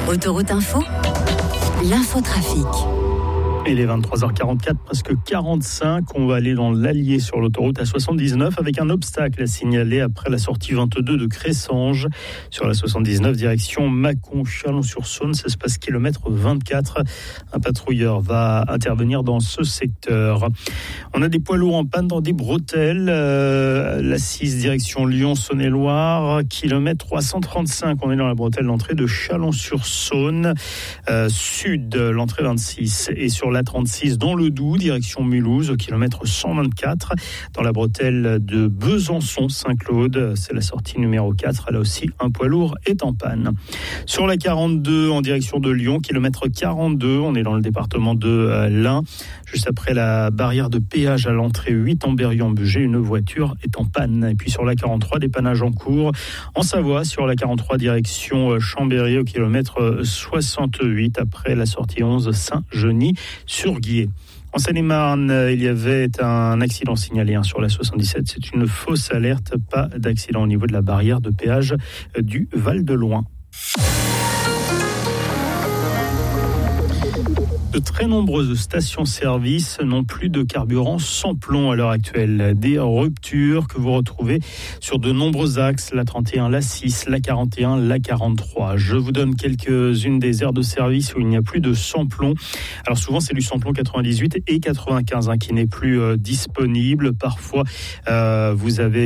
Autoroute Info, l'infotrafic. Il est 23h44, presque 45. On va aller dans l'Allier sur l'autoroute A79 avec un obstacle à signaler après la sortie 22 de Cressanges. Sur la 79, direction Mâcon, Chalon-sur-Saône, ça se passe kilomètre 24. Un patrouilleur va intervenir dans ce secteur. On a des poids lourds en panne dans des bretelles. La 6, direction Lyon, Saône-et-Loire, kilomètre 335. On est dans la bretelle d'entrée de Chalon-sur-Saône. Sud, l'entrée 26. Et sur la 36 dans le Doubs, direction Mulhouse, au kilomètre 124, dans la bretelle de Besançon-Saint-Claude. C'est la sortie numéro 4. Là aussi, un poids lourd est en panne. Sur la 42, en direction de Lyon, kilomètre 42, on est dans le département de l'Ain. Juste après la barrière de péage à l'entrée 8 en Berry-en-Bugey, une voiture est en panne. Et puis sur la 43, dépannage en cours. En Savoie, sur la 43, direction Chambéry, au kilomètre 68, après la sortie 11 Saint-Genis-sur-Guiers. En Seine-et-Marne, il y avait un accident signalé sur la 77. C'est une fausse alerte, pas d'accident au niveau de la barrière de péage du Val-de-Loing. De très nombreuses stations-service n'ont plus de carburant sans plomb à l'heure actuelle. Des ruptures que vous retrouvez sur de nombreux axes, la 31, la 6, la 41, la 43. Je vous donne quelques-unes des aires de service où il n'y a plus de sans-plomb. Alors souvent, c'est du sans-plomb 98 et 95 qui n'est plus disponible. Parfois, vous avez